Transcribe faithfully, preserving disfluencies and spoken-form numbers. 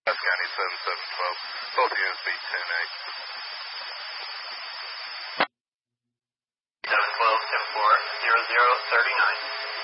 County seven seven twelve. Both units be ten eight. seven twelve, ten four, zero zero, thirty-nine.